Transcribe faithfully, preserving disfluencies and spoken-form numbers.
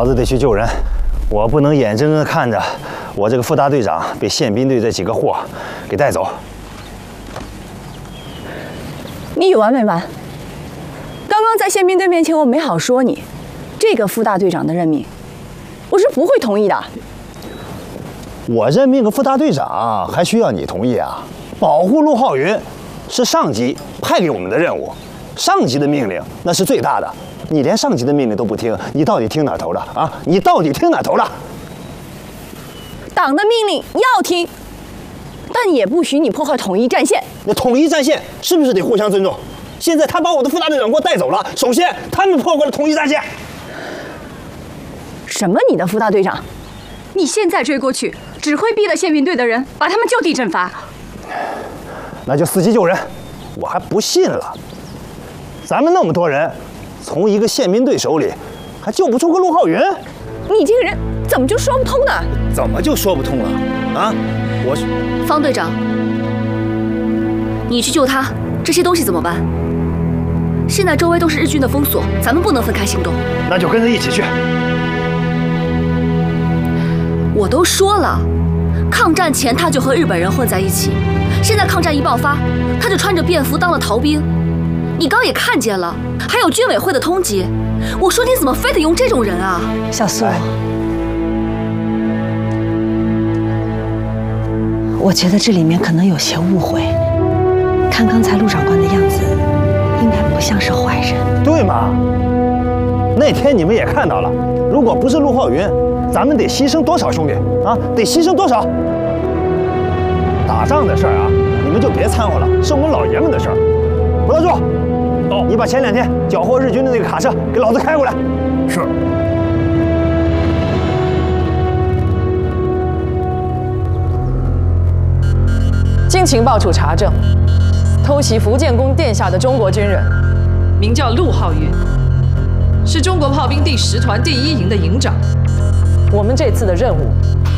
老子得去救人，我不能眼睁睁看着我这个副大队长被宪兵队这几个货给带走。 你有完没完？刚刚在宪兵队面前，我没好说你，这个副大队长的任命，我是不会同意的。 我任命个副大队长还需要你同意啊？保护陆浩云是上级派给我们的任务，上级的命令那是最大的。你连上级的命令都不听，你到底听哪头了啊？你到底听哪头了？ 党的命令要听，但也不许你破坏统一战线。 那统一战线是不是得互相尊重？现在他把我的副大队长给我带走了，首先他们破坏了统一战线。 什么？你的副大队长？ 你现在追过去，只会逼得宪兵队的人把他们就地正法。 那就伺机救人，我还不信了。咱们那么多人，从一个宪兵队手里还救不出个陆浩云？ 你这个人怎么就说不通呢？ 怎么就说不通了？啊，我是方队长，你去救他，这些东西怎么办？现在周围都是日军的封锁，咱们不能分开行动。 那就跟着一起去。 我都说了，抗战前他就和日本人混在一起，现在抗战一爆发，他就穿着便服当了逃兵。你刚也看见了，还有军委会的通缉。我说你怎么非得用这种人啊？ 小苏，我觉得这里面可能有些误会。看刚才陆长官的样子，应该不像是坏人。 对嘛？那天你们也看到了，如果不是陆浩云，咱们得牺牲多少兄弟啊？得牺牲多少？打仗的事儿啊，你们就别掺和了，是我们老爷们的事儿。不要住！哦，你把前两天缴获日军的那个卡车给老子开过来。是。 经情报处查证，偷袭福建宫殿下的中国军人，名叫陆浩云，是中国炮兵第十团第一营的营长。我们这次的任务